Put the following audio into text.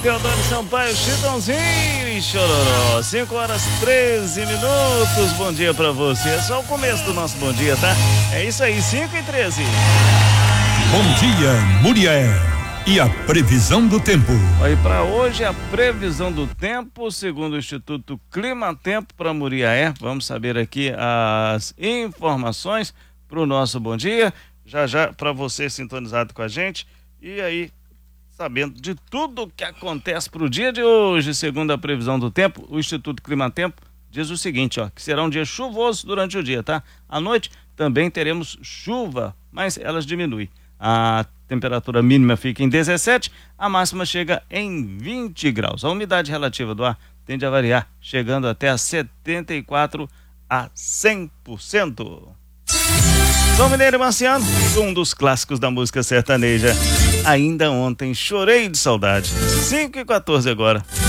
Teodoro Sampaio, Chitãozinho e Chororó. 5h13. Bom dia pra você. É só o começo do nosso bom dia, tá? É isso aí, 5h13. Bom dia, Muriel. E a previsão do tempo? Aí para hoje a previsão do tempo, segundo o Instituto Climatempo para Muriaé. Vamos saber aqui as informações para o nosso bom dia. Já para você sintonizado com a gente e aí sabendo de tudo que acontece para o dia de hoje, segundo a previsão do tempo, o Instituto Climatempo diz o seguinte, ó, que será um dia chuvoso durante o dia, tá? À noite também teremos chuva, mas elas diminuem. A temperatura mínima fica em 17, a máxima chega em 20 graus. A umidade relativa do ar tende a variar, chegando até a 74 a 100%. Dom Mineiro e Marciano, um dos clássicos da música sertaneja. Ainda ontem chorei de saudade. 5h14 agora.